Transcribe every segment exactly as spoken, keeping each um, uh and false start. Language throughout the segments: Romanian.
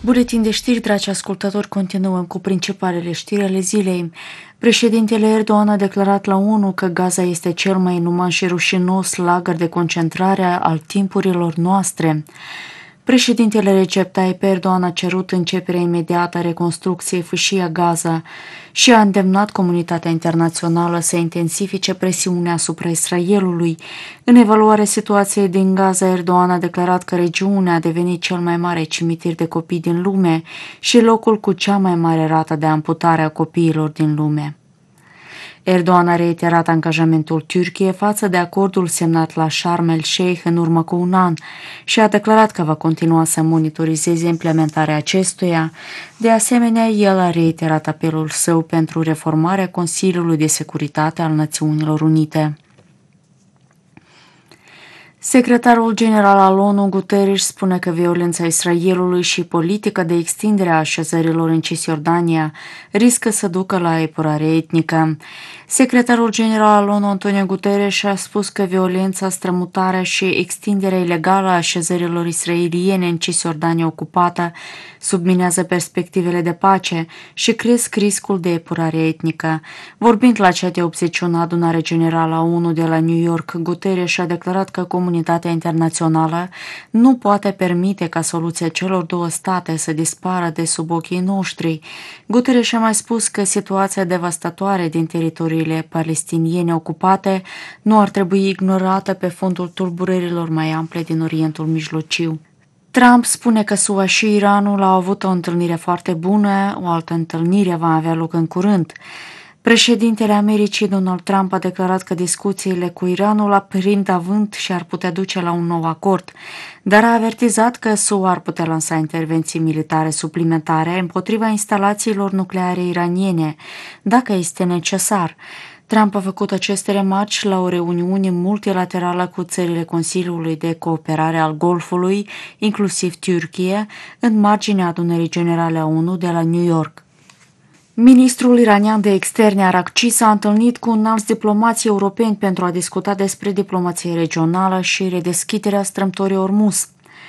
Buletin de știri, dragi ascultători, continuăm cu principalele știri ale zilei. Președintele Erdogan a declarat la ONU că Gaza este cel mai inuman și rușinos lagăr de concentrare al timpurilor noastre. Președintele Recep Tayyip Erdogan a cerut începerea imediată a reconstrucției fâșia Gaza și a îndemnat comunitatea internațională să intensifice presiunea asupra Israelului. În evaluarea situației din Gaza, Erdogan a declarat că regiunea a devenit cel mai mare cimitir de copii din lume și locul cu cea mai mare rată de amputare a copiilor din lume. Erdogan a reiterat angajamentul Turciei față de acordul semnat la Sharm el-Sheikh în urmă cu un an și a declarat că va continua să monitorizeze implementarea acestuia. De asemenea, el a reiterat apelul său pentru reformarea Consiliului de Securitate al Națiunilor Unite. Secretarul general al ONU, Guterres, spune că violența Israelului și politica de extindere a așezărilor în Cisjordania riscă să ducă la epurare etnică. Secretarul general al ONU, Antonio Guterres, a spus că violența, strămutarea și extinderea ilegală a așezărilor israeliene în Cisjordania ocupată subminează perspectivele de pace și cresc riscul de epurare etnică. Vorbind la cea de optzeci și unu adunare generală a ONU de la New York, Guterres a declarat că comunitatea internațională nu poate permite ca soluția celor două state să dispară de sub ochii noștri. Guterres a mai spus că situația devastatoare din teritoriile palestiniene ocupate nu ar trebui ignorată pe fondul tulburărilor mai ample din Orientul Mijlociu. Trump spune că S U A și Iranul au avut o întâlnire foarte bună, o altă întâlnire va avea loc în curând. Președintele Americii, Donald Trump, a declarat că discuțiile cu Iranul aprind avânt și ar putea duce la un nou acord, dar a avertizat că S U A ar putea lansa intervenții militare suplimentare împotriva instalațiilor nucleare iraniene, dacă este necesar. Trump a făcut aceste remarci la o reuniune multilaterală cu țările Consiliului de Cooperare al Golfului, inclusiv Turcia, în marginea adunării generale a ONU de la New York. Ministrul iranian de externe Arakci s-a întâlnit cu înalți diplomații europeni pentru a discuta despre diplomație regională și redeschiderea strâmtorii Ormuz.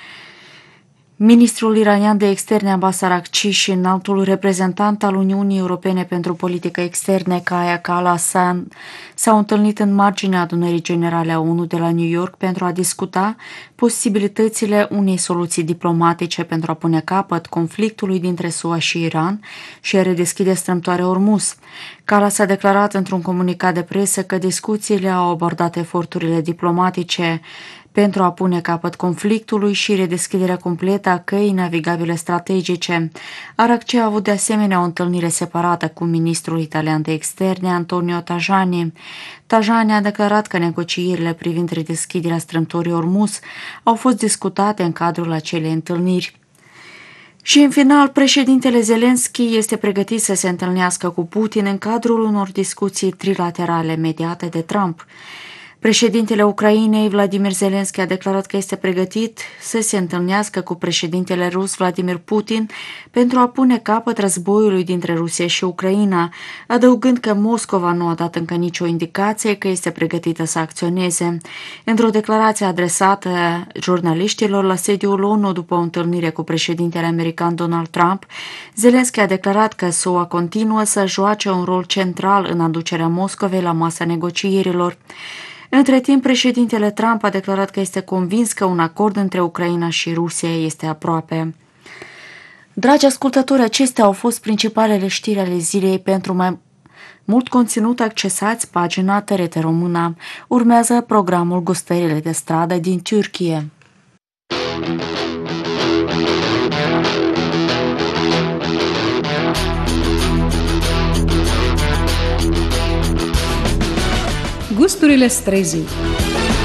Ministrul iranian de externe Abbas Arakci și înaltul reprezentant al Uniunii Europene pentru Politică Externe Kaja Kallas s-au întâlnit în marginea adunării generale a ONU de la New York pentru a discuta posibilitățile unei soluții diplomatice pentru a pune capăt conflictului dintre S U A și Iran și a redeschide strâmtoarea Ormuz. Kallas a declarat într-un comunicat de presă că discuțiile au abordat eforturile diplomatice pentru a pune capăt conflictului și redeschiderea completă a căii navigabile strategice. Arakci a avut de asemenea o întâlnire separată cu ministrul italian de externe Antonio Tajani. Tajani a declarat că negocierile privind redeschiderea strâmtorii Ormuz au fost discutate în cadrul acelei întâlniri. Și în final, președintele Zelensky este pregătit să se întâlnească cu Putin în cadrul unor discuții trilaterale mediate de Trump. Președintele Ucrainei, Vladimir Zelensky, a declarat că este pregătit să se întâlnească cu președintele rus Vladimir Putin pentru a pune capăt războiului dintre Rusia și Ucraina, adăugând că Moscova nu a dat încă nicio indicație că este pregătită să acționeze. Într-o declarație adresată jurnaliștilor la sediul ONU după o întâlnire cu președintele american Donald Trump, Zelensky a declarat că S U A continuă să joace un rol central în aducerea Moscovei la masa negocierilor. Între timp, președintele Trump a declarat că este convins că un acord între Ucraina și Rusia este aproape. Dragi ascultători, acestea au fost principalele știri ale zilei. Pentru mai mult conținut, accesați pagina T R T Româna. Urmează programul Gustările de stradă din Turcia. Gusturile străzii.